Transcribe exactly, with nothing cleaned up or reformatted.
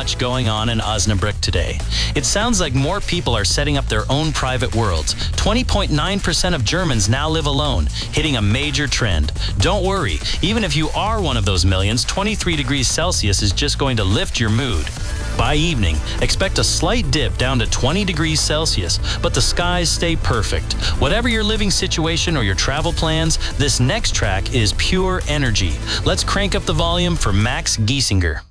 much going on in Osnabrück today. It sounds like more people are setting up their own private worlds. twenty point nine percent of Germans now live alone, hitting a major trend. Don't worry, even if you are one of those millions, twenty-three degrees Celsius is just going to lift your mood. By evening, expect a slight dip down to twenty degrees Celsius, but the skies stay perfect. Whatever your living situation or your travel plans, this next track is pure energy. Let's crank up the volume for Max Giesinger.